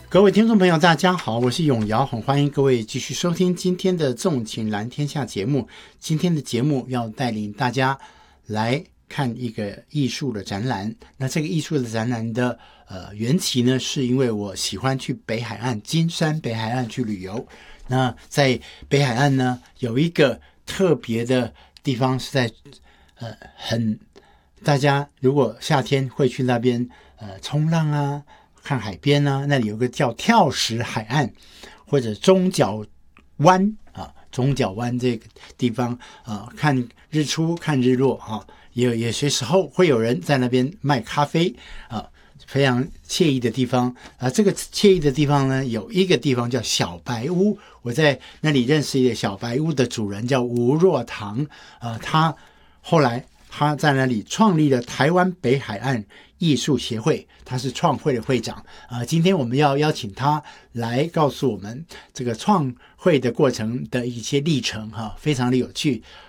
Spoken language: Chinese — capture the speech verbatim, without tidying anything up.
各位听众朋友大家好，我是永尧，很欢迎各位继续收听今天的纵情蓝天下节目。今天的节目要带领大家来看一个艺术的展览。那这个艺术的展览的呃缘起呢，是因为我喜欢去北海岸金山北海岸去旅游。那在北海岸呢，有一个特别的地方是在呃很大家如果夏天会去那边呃冲浪啊，看海边啊，那里有个叫跳石海岸或者中角湾啊，中角湾这个地方啊，看日出看日落啊，也有些时候会有人在那边卖咖啡啊，非常惬意的地方啊。这个惬意的地方呢，有一个地方叫小白屋，我在那里认识一个小白屋的主人叫吴若堂啊，他后来他在那里创立了台湾北海岸艺术协会，他是创会的会长啊、呃。今天我们要邀请他来告诉我们这个创会的过程的一些历程哈、啊，非常的有趣。